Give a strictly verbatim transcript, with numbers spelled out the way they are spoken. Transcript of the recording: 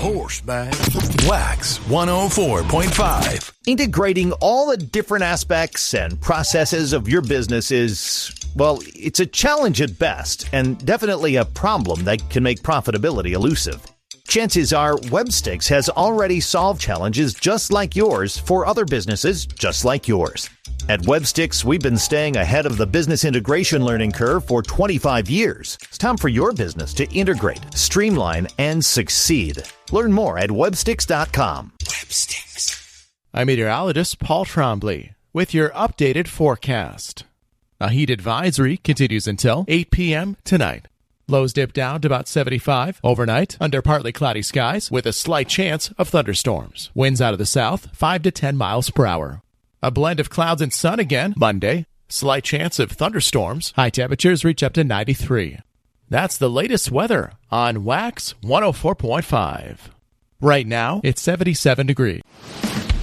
horseback. Wax one oh four point five. Integrating all the different aspects and processes of your business is, well, it's a challenge at best, and definitely a problem that can make profitability elusive. Chances are Webstix has already solved challenges just like yours for other businesses just like yours. At Webstix, we've been staying ahead of the business integration learning curve for twenty-five years. It's time for your business to integrate, streamline, and succeed. Learn more at webstix dot com. Webstix. I'm meteorologist Paul Trombley with your updated forecast. A heat advisory continues until eight p.m. tonight. Lows dip down to about seventy-five overnight under partly cloudy skies with a slight chance of thunderstorms. Winds out of the south, five to ten miles per hour. A blend of clouds and sun again Monday. Slight chance of thunderstorms. High temperatures reach up to ninety-three. That's the latest weather on Wax one oh four point five. Right now, it's seventy-seven degrees.